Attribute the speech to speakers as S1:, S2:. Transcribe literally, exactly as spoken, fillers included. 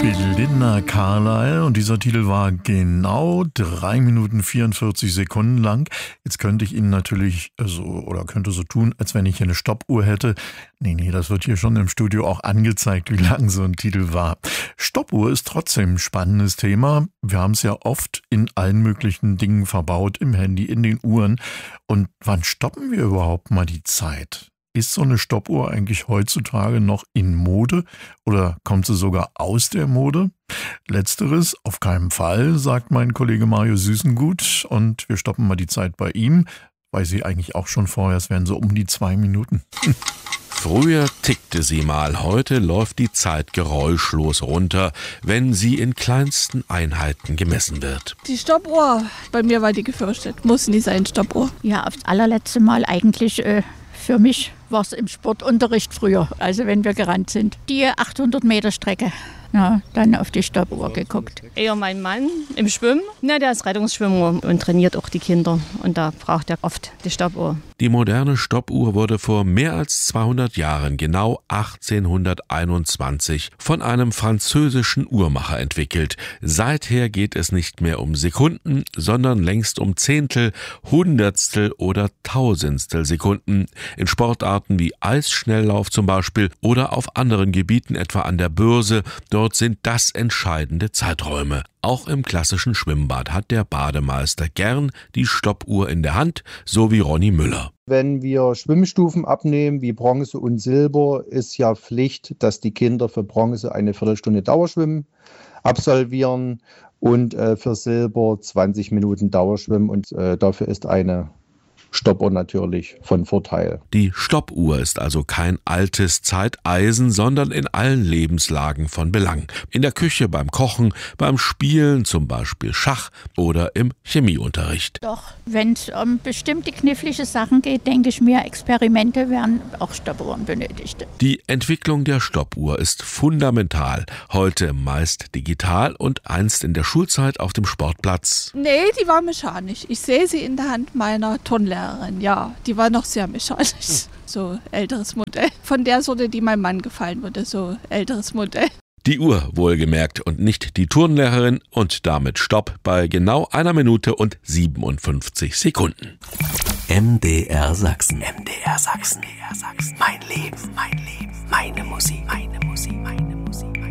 S1: Belinda Carlisle und dieser Titel war genau drei Minuten vierundvierzig Sekunden lang. Jetzt könnte ich Ihnen natürlich so oder könnte so tun, als wenn ich hier eine Stoppuhr hätte. Nee, nee, das wird hier schon im Studio auch angezeigt, wie lang so ein Titel war. Stoppuhr ist trotzdem ein spannendes Thema. Wir haben es ja oft in allen möglichen Dingen verbaut, im Handy, in den Uhren. Und wann stoppen wir überhaupt mal die Zeit? Ist so eine Stoppuhr eigentlich heutzutage noch in Mode oder kommt sie sogar aus der Mode? Letzteres auf keinen Fall, sagt mein Kollege Mario Süßengut. Und wir stoppen mal die Zeit bei ihm, weil sie eigentlich auch schon vorher, es wären so um die zwei Minuten.
S2: Früher tickte sie mal, heute läuft die Zeit geräuschlos runter, wenn sie in kleinsten Einheiten gemessen wird.
S3: Die Stoppuhr, bei mir war die gefürchtet, muss nicht sein, Stoppuhr.
S4: Ja, aufs allerletzte Mal eigentlich äh, für mich war es im Sportunterricht früher, also wenn wir gerannt sind. Die achthundert Meter Strecke. Ja, dann auf die Stoppuhr geguckt.
S5: Eher mein Mann im Schwimmen. Na, der ist Rettungsschwimmer und trainiert auch die Kinder. Und da braucht er oft die Stoppuhr.
S2: Die moderne Stoppuhr wurde vor mehr als zweihundert Jahren, genau achtzehnhunderteinundzwanzig, von einem französischen Uhrmacher entwickelt. Seither geht es nicht mehr um Sekunden, sondern längst um Zehntel, Hundertstel oder Tausendstel Sekunden. In Sportarten wie Eisschnelllauf zum Beispiel oder auf anderen Gebieten, etwa an der Börse, dort sind das entscheidende Zeiträume. Auch im klassischen Schwimmbad hat der Bademeister gern die Stoppuhr in der Hand, so wie Ronny Müller.
S6: Wenn wir Schwimmstufen abnehmen, wie Bronze und Silber, ist ja Pflicht, dass die Kinder für Bronze eine Viertelstunde Dauerschwimmen absolvieren und äh, für Silber zwanzig Minuten Dauerschwimmen. Und äh, dafür ist eine Stoppuhr natürlich von Vorteil.
S2: Die Stoppuhr ist also kein altes Zeiteisen, sondern in allen Lebenslagen von Belang. In der Küche, beim Kochen, beim Spielen, zum Beispiel Schach oder im Chemieunterricht.
S4: Doch, wenn es um bestimmte knifflige Sachen geht, denke ich mir, Experimente werden auch Stoppuhren benötigt.
S2: Die Entwicklung der Stoppuhr ist fundamental. Heute meist digital und einst in der Schulzeit auf dem Sportplatz.
S3: Nee, die war mechanisch. Ich sehe sie in der Hand meiner Turnlehrerin. Ja, die war noch sehr mechanisch. So älteres Modell. Von der Sorte, die meinem Mann gefallen würde, so älteres Modell.
S2: Die Uhr wohlgemerkt und nicht die Turnlehrerin und damit Stopp bei genau einer Minute und siebenundfünfzig Sekunden.
S7: M D R Sachsen. M D R Sachsen. Mein Leben, mein Leben, meine Musik, meine Musik, meine Musik.